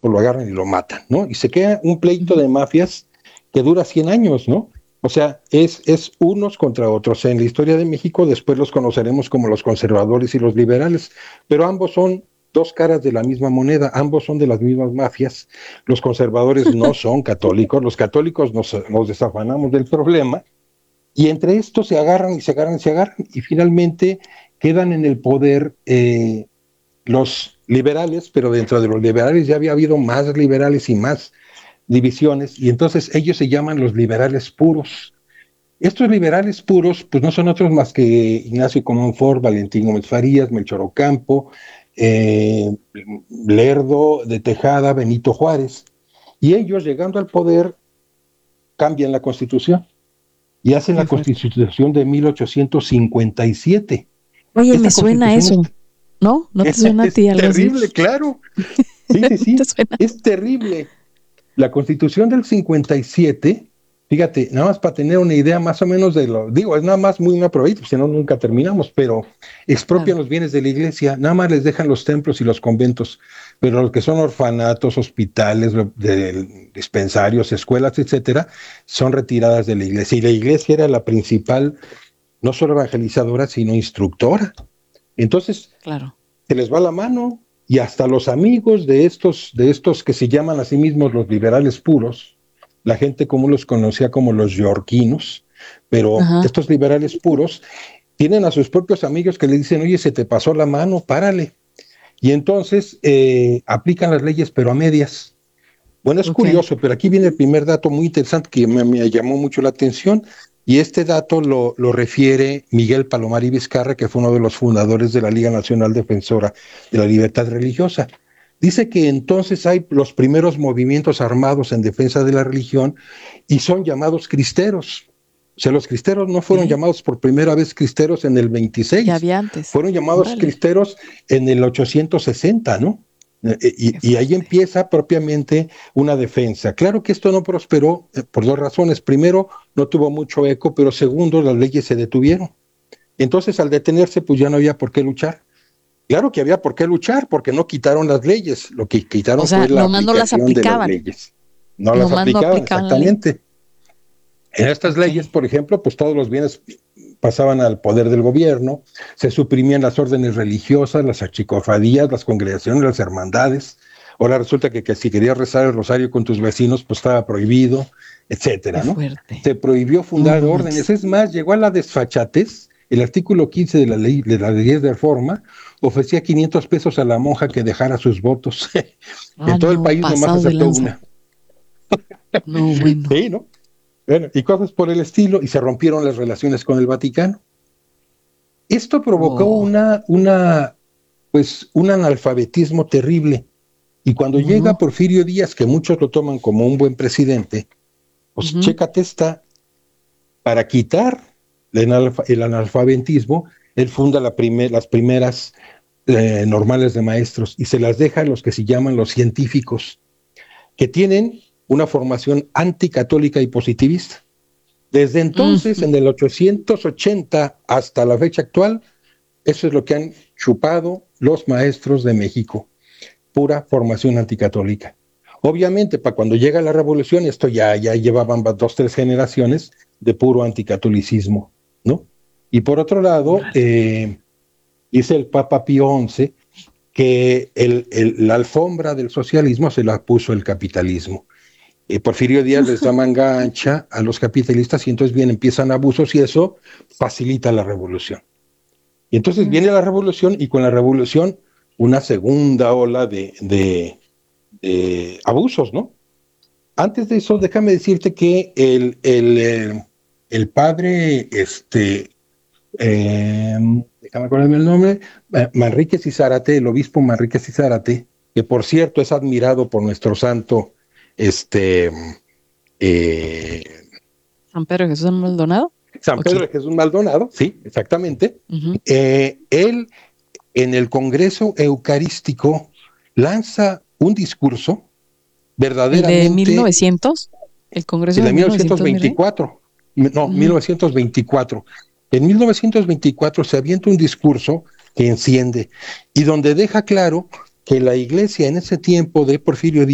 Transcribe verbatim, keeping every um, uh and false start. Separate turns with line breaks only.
pues lo agarran y lo matan, ¿no? Y se queda un pleito de mafias que dura cien años, ¿no? O sea, es, es unos contra otros. En la historia de México después los conoceremos como los conservadores y los liberales, pero ambos son dos caras de la misma moneda, ambos son de las mismas mafias. Los conservadores no son católicos, los católicos nos, nos desafanamos del problema, y entre estos se agarran y se agarran y se agarran, y finalmente quedan en el poder eh, los liberales, pero dentro de los liberales ya había habido más liberales y más divisiones, y entonces ellos se llaman los liberales puros. Estos liberales puros, pues no son otros más que Ignacio Comonfort, Valentín Gómez Farías, Melchor Ocampo, eh, Lerdo de Tejada, Benito Juárez, y ellos llegando al poder cambian la Constitución y hacen la Constitución de mil ochocientos cincuenta y siete.
Oye, esta me suena eso, es, ¿no? ¿No te
es,
suena a ti algo así?
Es terrible, claro. Sí, sí, sí, es terrible. La Constitución del cincuenta y siete, fíjate, nada más para tener una idea más o menos de lo, digo, es nada más muy una probadita, si no nunca terminamos, pero expropian claro. los bienes de la iglesia, nada más les dejan los templos y los conventos, pero los que son orfanatos, hospitales, de, dispensarios, escuelas, etcétera, son retiradas de la iglesia, y la iglesia era la principal, no solo evangelizadora, sino instructora. Entonces,
claro.
se les va la mano, y hasta los amigos de estos, de estos que se llaman a sí mismos los liberales puros, la gente común los conocía como los yorquinos, pero Ajá. estos liberales puros tienen a sus propios amigos que le dicen, oye, se te pasó la mano, párale. Y entonces eh, aplican las leyes, pero a medias. Bueno, es okay. curioso, pero aquí viene el primer dato muy interesante que me, me llamó mucho la atención, y este dato lo, lo refiere Miguel Palomar y Vizcarra, que fue uno de los fundadores de la Liga Nacional Defensora de la Libertad Religiosa. Dice que entonces hay los primeros movimientos armados en defensa de la religión y son llamados cristeros. O sea, los cristeros no fueron ¿Sí? llamados por primera vez cristeros en el veintiséis.
Ya había antes.
Fueron llamados vale. cristeros en el ochocientos sesenta, ¿no? Y, y ahí empieza propiamente una defensa. Claro que esto no prosperó eh, por dos razones. Primero, no tuvo mucho eco, pero segundo, las leyes se detuvieron. Entonces, al detenerse, pues ya no había por qué luchar. Claro que había por qué luchar, porque no quitaron las leyes. Lo que quitaron
o sea,
fue la
aplicación
no las
aplicaban.
de las leyes. No las aplicaban, no exactamente. En estas okay. leyes, por ejemplo, pues todos los bienes pasaban al poder del gobierno, se suprimían las órdenes religiosas, las archicofradías, las congregaciones, las hermandades. Ahora resulta que, que si querías rezar el rosario con tus vecinos, pues estaba prohibido, etcétera, ¿no? Se prohibió fundar no, órdenes. Es más, llegó a la desfachatez. El artículo quince de la ley de la ley de reforma ofrecía quinientos pesos a la monja que dejara sus votos.
Ah,
en todo
no,
el país nomás aceptó una.
No, bueno.
Sí, ¿no? Bueno, y cosas por el estilo, y se rompieron las relaciones con el Vaticano. Esto provocó oh. una, una, pues, un analfabetismo terrible. Y cuando uh-huh. llega Porfirio Díaz, que muchos lo toman como un buen presidente, pues uh-huh. chécate esta, para quitar el, analf- el analfabetismo, él funda la primer, las primeras eh, normales de maestros y se las deja a los que se llaman los científicos, que tienen una formación anticatólica y positivista. Desde entonces, uh-huh. en el ochocientos ochenta hasta la fecha actual, eso es lo que han chupado los maestros de México, pura formación anticatólica. Obviamente, para cuando llega la revolución, esto ya, ya llevaban dos, tres generaciones de puro anticatolicismo, ¿no? Y por otro lado, eh, dice el Papa Pío once que el, el, la alfombra del socialismo se la puso el capitalismo. Eh, Porfirio Díaz les da manga ancha a los capitalistas y entonces bien empiezan abusos y eso facilita la revolución. Y entonces viene la revolución y con la revolución una segunda ola de, de, de abusos, ¿no? Antes de eso, déjame decirte que el, el, el, el padre, este, eh, déjame acordarme el nombre, Manríquez y Zárate, el obispo Manríquez y Zárate, que por cierto es admirado por nuestro santo, este eh,
San Pedro Jesús Maldonado.
San Pedro okay. Jesús Maldonado, sí, exactamente. Uh-huh. Eh, él en el Congreso Eucarístico lanza un discurso verdaderamente.
¿El de mil novecientos? ¿El Congreso
de
de
mil novecientos veinticuatro? No, uh-huh. mil novecientos veinticuatro. En mil novecientos veinticuatro se avienta un discurso que enciende y donde deja claro que la iglesia en ese tiempo de Porfirio Díaz